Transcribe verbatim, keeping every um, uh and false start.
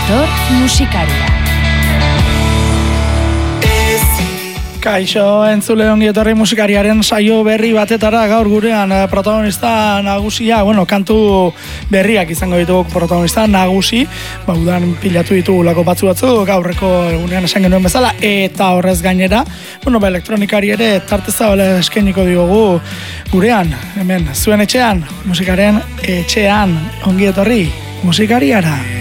etor musikaria. Kaixo, entzule ongi etorri musikariaren saio berri batetara gaur gurean protagonista nagusia, bueno, kantu berriak izango ditugu protagonista nagusi, ba, udan pilatu ditugu lako batzu batzu, gaurreko egunean esan genuen bezala, eta horrez gainera, bueno, ba, elektronikari ere tarte zabala eskainiko diogu gurean, hemen, zuen etxean, musikaren etxean, ongi etorri musikariara.